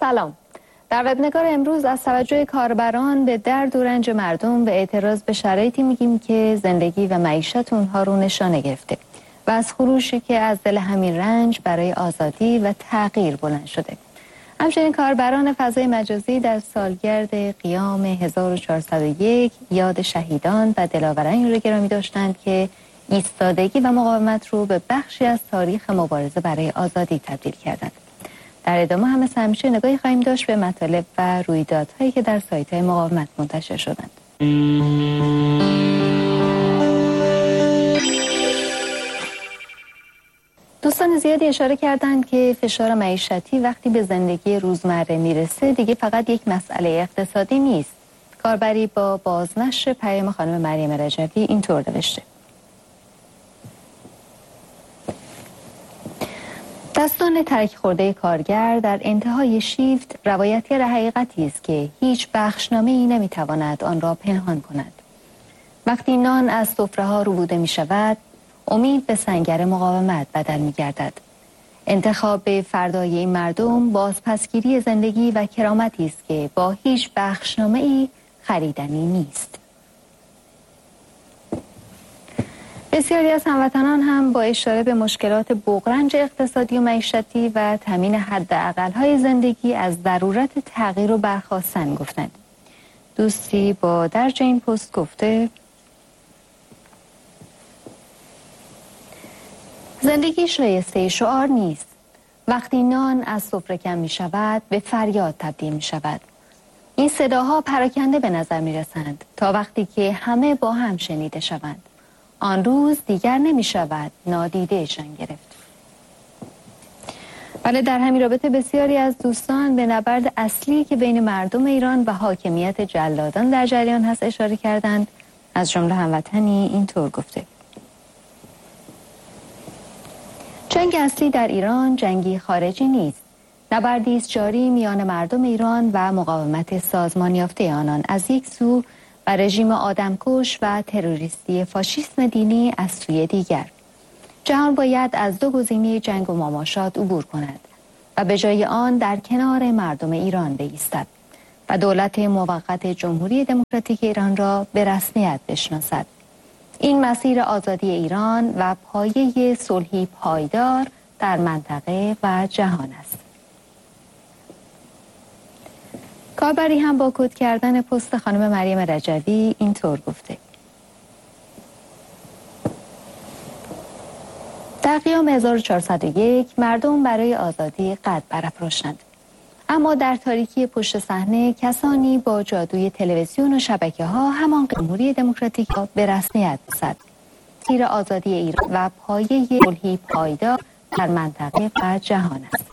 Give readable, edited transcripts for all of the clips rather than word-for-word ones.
سلام. در وبنگار امروز از توجه کاربران به درد و رنج مردم و اعتراض به شرایطی میگیم که زندگی و معیشت اونها رو نشانه گرفته و از خروشی که از دل همین رنج برای آزادی و تغییر بلند شده. همچنین کاربران فضای مجازی در سالگرد قیام 1401 یاد شهیدان و دلاورانی رو گرامی داشتند که ایستادگی و مقاومت رو به بخشی از تاریخ مبارزه برای آزادی تبدیل کردند. در ادامه هم مثل همیشه نگاهی خواهیم داشت به مطالب و رویدادهایی که در سایت‌های مقاومت منتشر شدند. دوستان زیادی اشاره کردند که فشار معیشتی وقتی به زندگی روزمره میرسه دیگه فقط یک مسئله اقتصادی نیست. کاربری با بازنشر پیام خانم مریم رجوی اینطور نوشته: دستان ترک خورده کارگر در انتهای شیفت روایتگر حقیقتی است که هیچ بخشنامه‌ای نمیتواند آن را پنهان کند. وقتی نان از سفره‌ها ربوده می شود، امید به سنگر مقاومت بدل می گردد. انتخاب فردای این مردم بازپسگیری زندگی و کرامتی است که با هیچ بخشنامه‌ای خریدنی نیست. بسیاری از هموطنان هم با اشاره به مشکلات بغرنج اقتصادی و معیشتی و تامین حداقل‌های زندگی از ضرورت تغییر و برخاستن گفتند. دوستی با درج این پست گفته: زندگی شایسته شعار نیست. وقتی نان از سفره کم می شود به فریاد تبدیل می شود. این صداها پراکنده به نظر می رسند تا وقتی که همه با هم شنیده شوند. آن روز دیگر نمی شود نادیده شان گرفت. ولی در همین رابطه بسیاری از دوستان به نبرد اصلی که بین مردم ایران و حاکمیت جلادان در جریان هست اشاره کردند. از جمله هموطنی اینطور گفته: جنگ اصلی در ایران جنگی خارجی نیست. نبردی است جاری میان مردم ایران و مقاومت سازمان یافته آنان از یک سو و رژیم آدمکش و تروریستی فاشیسم دینی از سوی دیگر. جهان باید از دو گزینه جنگ و مماشات عبور کند و به جای آن در کنار مردم ایران بایستد و دولت موقت جمهوری دموکراتیک ایران را به رسمیت بشناسد. این مسیر آزادی ایران و پایه صلحی پایدار در منطقه و جهان است. کاربری هم با کد کردن پست خانم مریم رجوی اینطور گفته: در قیام 1401 مردم برای آزادی قد برافراشتند، اما در تاریکی پشت صحنه کسانی با جادوی تلویزیون و شبکه‌ها همان جمهوری دموکراتیک را به رسمیت رساند. مسیر آزادی ایران و پایه صلحی پایدار در منطقه و جهان است.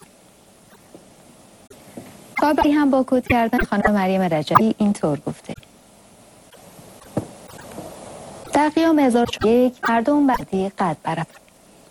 کاربری هم با کد کردن خانم مریم رجوی اینطور گفته: در قیام 1401 مردم بعدی قد برافراشتند.